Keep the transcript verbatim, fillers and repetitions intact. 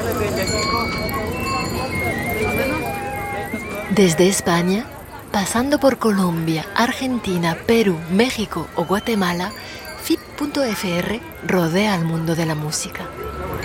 Desde España, pasando por Colombia, Argentina, Perú, México o Guatemala, F I P punto F R rodea al mundo de la música.